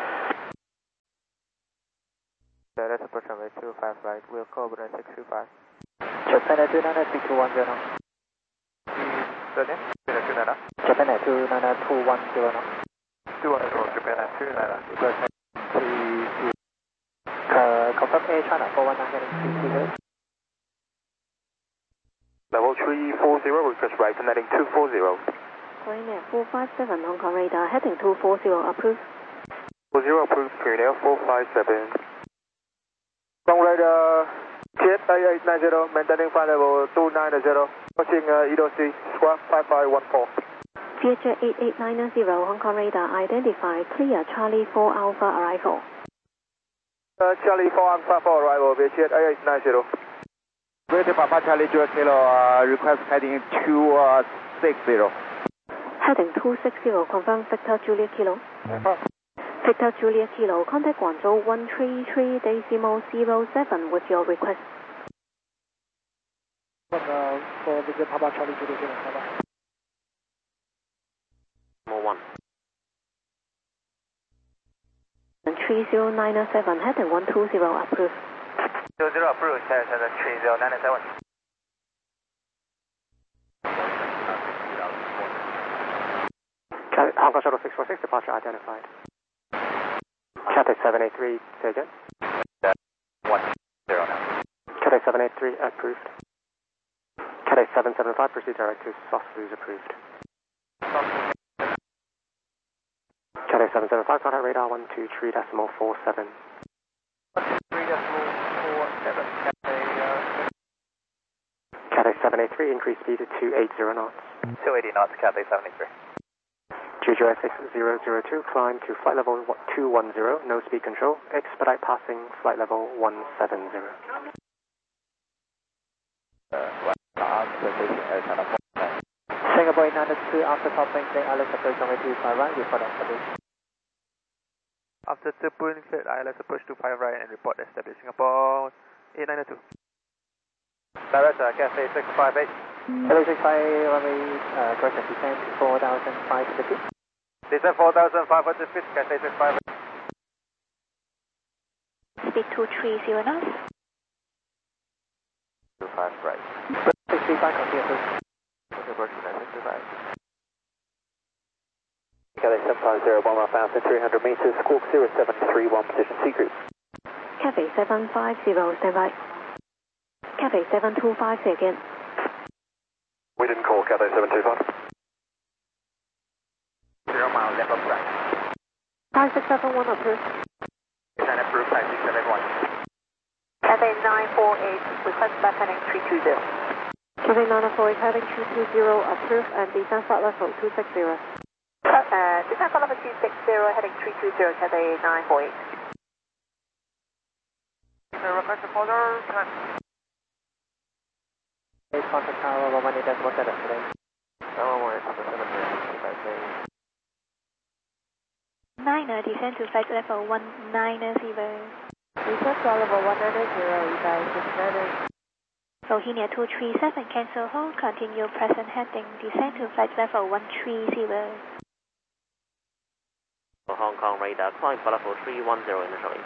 Let's approach runway two five right, we'll call over six two five. Japan Air two nine three two one zero. The name? Japan Air two nine two one zero. two one zero, Japan Air two nine request three two. Uh, confirm Air China four one nine heading three two zero. Level three four zero, request right and heading two four zero. Korean four five seven, Hong Kong radar, heading two four zero, approved. four zero approved, Korean four five seven. Hong Kong radar, Jet A eight nine zero, maintaining flight level two nine zero, pushing uh, Edo Sea, squawk five five one four. Vietjet eight eight nine zero, Hong Kong radar, identified, clear, Charlie four Alpha arrival. Uh, Charlie four Alpha four arrival, Vietjet A eight nine zero. Vietjet Papa Charlie Juliet Kilo, uh, request heading two six zero. Heading two six zero, confirm Victor Juliet Kilo. Victor Juliet Kilo, contact Guangzhou one three three decimal zero seven with your request. Uh, for Vietjet Papa Charlie Juliet Kilo, More one. three zero nine seven, heading one two zero, approved. zero zero approved, heading three zero nine seven. Hong Kong Shuttle six four six, departure identified. Cathay seven eight three, say again. one zero now. Cathay seven eight three, approved. Cathay seven seven five, proceed direct to Sosluz, approved. Cathay seven seven five, contact radar one two three decimal four seven. three decimal four seven, Cathay, uh, Cathay seven eight three, increase speed to two eighty knots. two eighty knots, Cathay seven eight three. G G R six zero zero two, climb to flight level two one zero, no speed control, expedite passing flight level one seven zero. Singapore eight nine two, after topping, saying I L S approach runway two five right, report established. after Tepun cleared, I L S approach two five right and report established Singapore eight nine two. Director, Cathay six five eight. Hello six five eight, runway, uh, correction, descend to four thousand five hundred feet. Descend four thousand five hundred feet, Cathay six five eight. Speed two three zero knots. two five right. six three five, continue please. Cathay seven five zero, one one thousand three hundred meters, squawk zero seven three one, position C group. Cathay seven five zero, stand by. Cathay seven two five, say again. We didn't call Cathay seven two five. Zero miles, left up right. five six seven one approved. Descend approved, five six seven one. Cathay nine four eight, request back heading three two zero. Cathay nine four eight, heading two two zero, approved, and descend flight level two six zero. Uh, descend flight level two six zero, heading three two zero, Cathay nine four eight. Request further, Please contact tower one one eight decimal seven today. Niner, descend to flight level one nine zero. Descend flight level one nine zero, you guys, descend. Rohingya two three seven, cancel hold, continue present heading, descend to flight level one three zero. Hong Kong radar, climb flight level three one zero initially.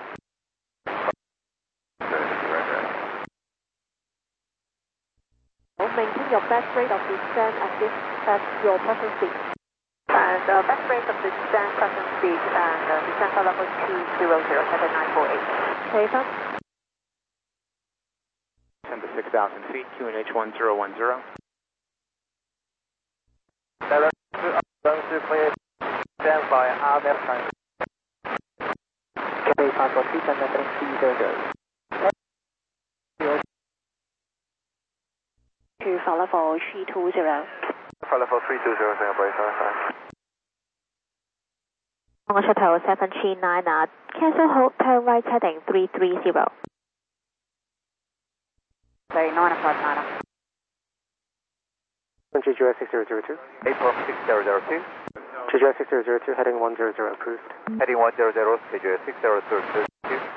Maintain your best rate of descent at this at your present speed. And uh, best rate of descent present speed and uh, descent flight level two zero zero, Cathay nine four eight. Okay, fine. ten to six thousand feet, Q N H one zero one zero. to clear, stand by, R F time. Cathay five four three, ten heading three zero zero. To flight level three two zero. Flight level three two zero, Singapore eight five five. On shuttle seven three nine, cancel hold, turn right heading three three zero. Sorry, nine five nine. G G R six zero zero two. eight four six zero zero two. G G R six zero zero two, heading one zero zero, approved. Heading one zero zero, G G R six zero zero two.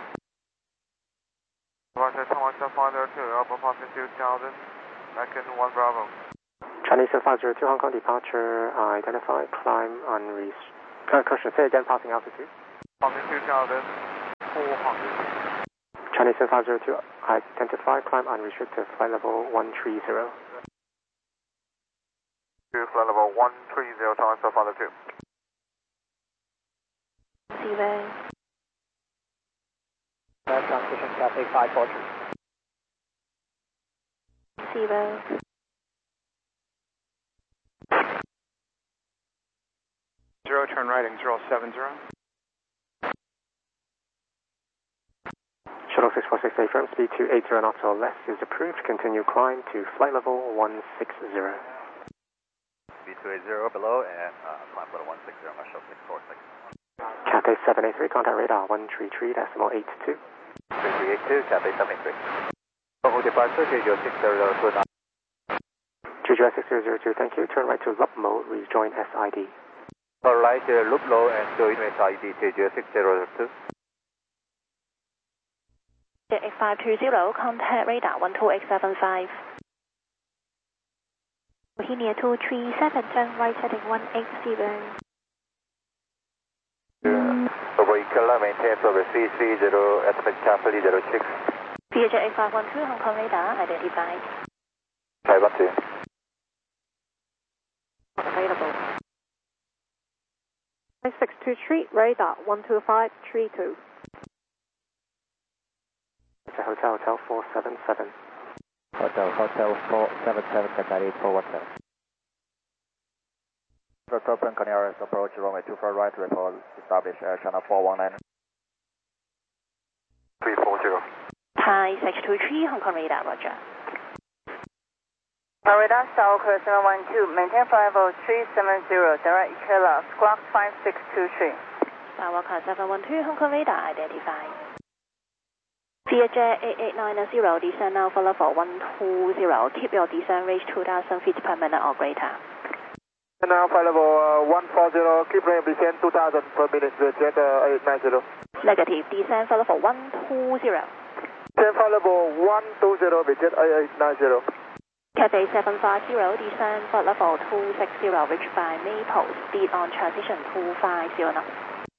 Roger, Thomas five zero two, Alpha Foxtrot two thousand, second one Bravo. Chinese seven five zero two, Hong Kong departure uh, identified, climb unreached. Uh, question, say again, passing altitude. Passing two thousand four hundred. Chinese seven five zero two, identify, climb unrestricted, flight level one three zero. To flight level one three zero, Chinese seven five zero two. Zero. Air transition Cathay five four three. Zero. Zero, turn right, zero seven zero. Shuttle six four six A firm speed two eighty knots or less is approved. Continue climb to flight level one six zero. Speed two eighty below and uh, climb level one six zero, Shuttle six four six. Cathay seven eight three, contact radar one three three decimal eight two. three three eight two, Cathay seven eight three. Local departure, J J six zero zero two. J J six zero zero two, thank you. Turn right to loop mode, rejoin S I D. Turn right, uh, loop low and join S I D, J J six zero zero two. X five two zero, contact radar one two eight seven five. Bohemia two three seven, turn right heading one eight zero. Vehicle maintain progress three three zero, estimate carefully zero six. V H X five one two, Hong Kong radar identified. five one two. Available. six two three, radar one two five three two. It's a Hotel Hotel four seven seven. Hotel Hotel four seven seven, Cathay four one seven. Open Canaris approach runway two four right, report establish Air China four one nine. three four zero. Thai six two three, Hong Kong radar, roger. Radar South seven one two, maintain flight level three seven zero, direct Ikela, squawk five six two three. Sawaka seven one two, Hong Kong radar identified. Vietjet eight eight nine zero, descend now for level one two zero, keep your descent range two thousand feet per minute or greater. And now flight level uh, one four zero, keep range descend two thousand per minute, Vietjet uh, eight nine zero. Negative, descend for level one two zero. Descend flight level one two zero, Vietjet eight nine zero. Cathay seven five zero, descend for level two six zero, reached by Maple, speed on transition two five zero knots.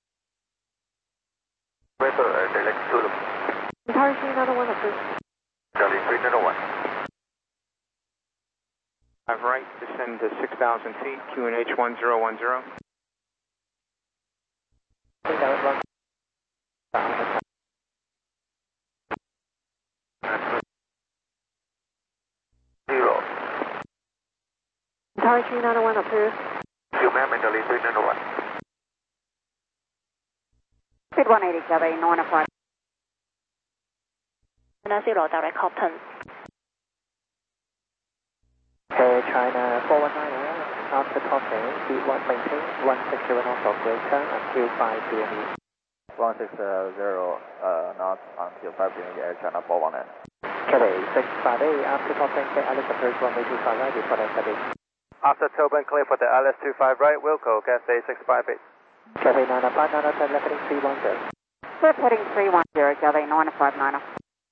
Weather, uh, direct to the... Encouraging another one approved. Charlie three zero one. Have right, descend to six thousand feet, Q N H one zero one zero. Zero. Encouraging another one approved. You ma'am, Charlie three zero one. Speed one eighty, Cathay nine five. Zero, direct Compton. Air China four one nine, after tossing, speed one maintain, one six zero knots or greater until five P M E. one six zero uh, knots until five P M E, Air China four one nine. Cathay six five eight, after tossing, take Alice approach runway two five right, report S I D. After Tobin, clear for the L S two five right, Wilco, Cathay six five eight. Cathay nine five nine, left heading three one zero. Left heading three one zero, Cathay nine five nine.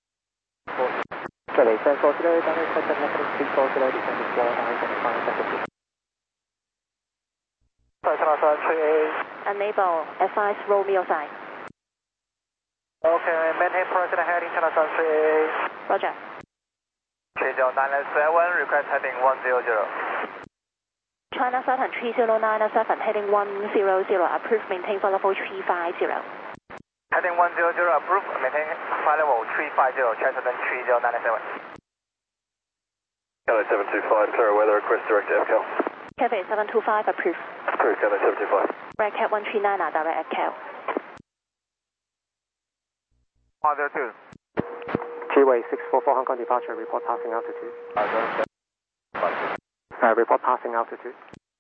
Cathay seven four zero, direct left heading three four zero, descending four nine seven five seven. Enable, advise Romeo side. Okay, maintain present heading China Sun three eight. Roger. Change nine seven, request heading one zero zero. China Southern three zero nine seven, heading one zero zero, approved, maintain for level three five zero. Heading one zero zero, approved, maintain flight level three five zero, China Southern three zero nine seven. Cathay seven two five, clear weather, request direct to F C A L. Cathay seven two five, approved. Approved, Cathay seven two five. Red Cat one three nine, direct at Cal. one zero two. T-way six four four, Hong Kong departure, report passing altitude. Uh, report passing altitude.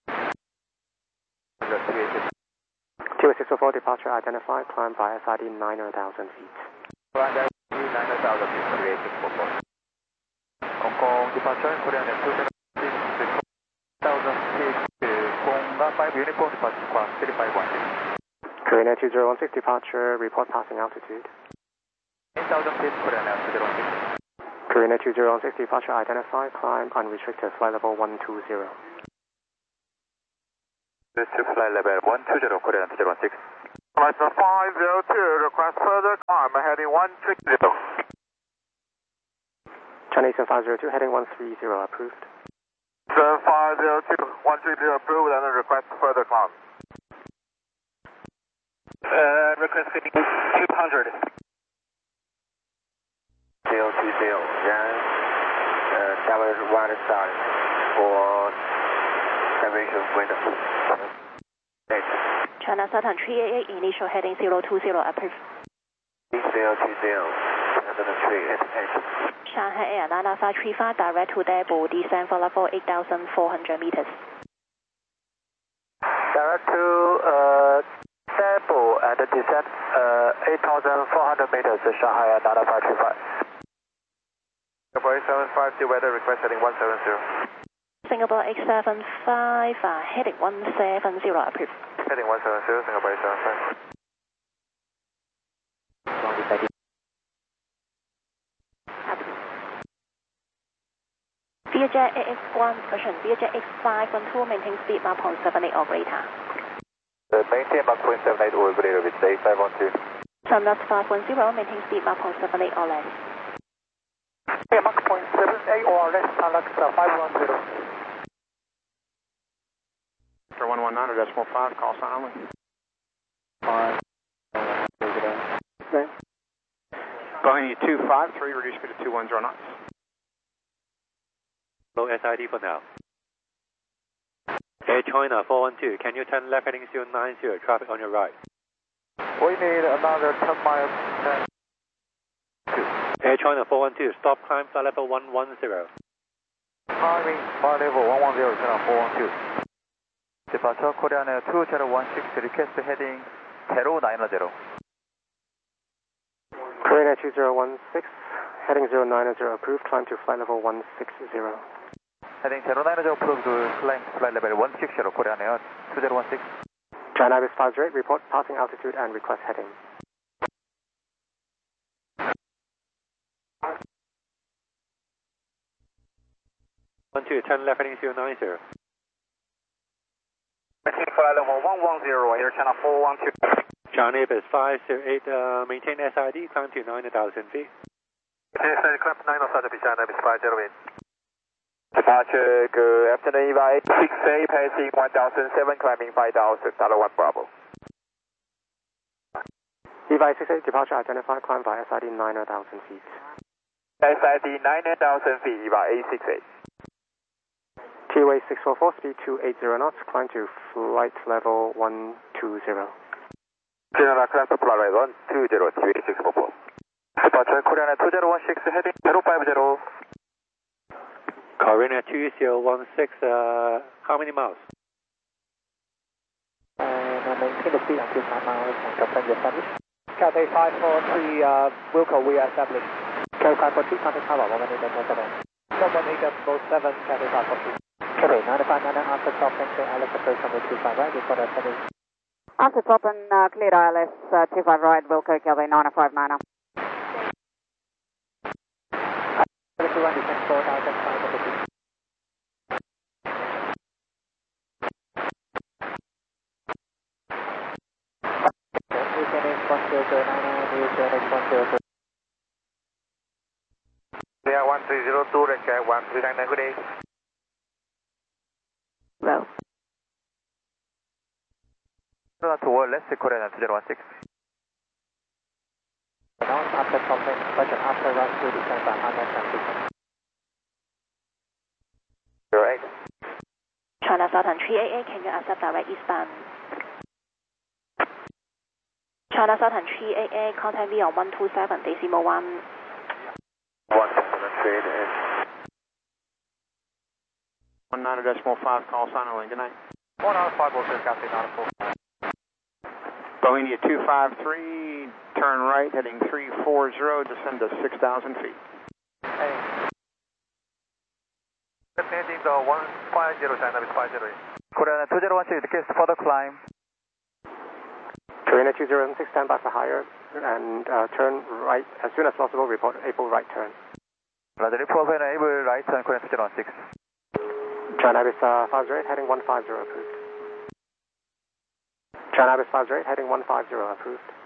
T-way six four four, departure identified, climb by S I D nine thousand feet. nine thousand feet, T-way six four four. Hong Kong departure, Korean Air two thousand feet, Konga five uniform departure, squawk three five one six. Korean Air two zero one six, departure, report passing altitude. eight thousand feet, Korean Air two zero one six. Korean Air two zero one six, departure identified, climb unrestricted, flight level one two zero. to flight level one two zero, Korean two zero one six. License five zero two, request further climb, heading one three zero. Chinese five zero two, heading one three zero, approved. seven five zero two, one three zero, approved, and request further climb. Uh, request heading two hundred. zero two zero, then uh, tower one side for aviation window. China Southern three eight eight, initial heading zero two zero, approved. zero two zero, Southern three eight eight. Shanghai Air nine five three five, direct to Daegu, descend for level eight thousand four hundred meters. Direct to uh, Daegu and descend uh, eight thousand four hundred meters, Shanghai Air nine five three five. Singapore eight seven five, the weather request heading one seven zero. Singapore eight seven five, uh, heading one seven zero, approved. Heading one seven zero, Singapore eight seven five. Vietjet A X one, version Vietjet X five one two, maintain speed Mach zero point seven eight or greater. Uh, maintain Mach zero point seven eight or greater with A five one two. Terminal five one zero, maintain speed Mach zero point seven eight or less. Yeah, Mach zero point seven eight or less, Alex five one zero. For one one nine decimal five, call sign only. Five. Okay. Boeing two five three, reduce speed to two one zero knots. Low S I D for now. Air China four one two, can you turn left heading zero nine zero, traffic on your right. We need another ten miles. Air China four one two, stop climb flight level one one zero. Climbing flight level one one zero, China four one two. Departure Korean Air two zero one six, request heading zero nine zero. Korean Air two zero one six, heading zero nine zero, approved, climb to flight level one six zero. Heading zero nine zero, approved, climb flight level one six zero, Korean Air two zero one six. China Ibis five zero eight, report passing altitude and request heading. one two, turn left heading zero nine zero. Maintain flight level one one zero, Air China four one two. China Ibis five zero eight, uh, maintain S I D, climb to nine thousand feet. S I D, climb to nine thousand feet, China Ibis five zero eight. Departure, good afternoon, Eva eight six eight, passing one thousand seven, climbing five thousand, Dollar one Bravo. Eva eight six eight, departure identified, climb by S I D nine thousand feet. S I D nine thousand feet, Eva eight six eight. T-way six four four, speed two eighty knots, climb to flight level one two zero. General climb to flight level one two zero, T-way six four four. Departure, Korean Air two zero one six, heading zero five zero. Korean Air two zero one six, uh, how many miles? And maintain the speed until nine miles and confirm your established. Cathay five four three, uh, Wilco, we are established. Cathay five four three, contact tower, one eight seven. one eight seven, Cathay five four three. Cathay nine five nine, after stop, thanks to Alex, approach number two five, right, before that seven. After stop and uh, cleared I L S uh, two five right, Wilco, Cathay nine five nine. Run descent four thousand five hundred feet. Yeah, one three zero two, request one three nine nine, good day. Well. Toward left, Korean Air two zero one six. After contact, question after run to descend by one hundred feet. zero eight. China Southern three eight eight, can you accept direct eastbound? China Southern three eight eight, contact me on one two seven, decimal one. one seven three eight. one nine decimal five, call sign only, good night. one nine five, Wilco, Cathay nine four. Boeing two five three, turn right, heading three four zero, descend to six thousand feet. Hey. Heading the one five zero, China is five zero eight. Korean two zero one six, request further climb. Korean two zero one six, stand by for higher and uh, turn right as soon as possible, report able right turn. Roger, report when able right turn, Korean two zero one six. China Ibis uh, five zero eight, heading one five zero, approved. China Ibis five zero eight, heading one five zero, approved.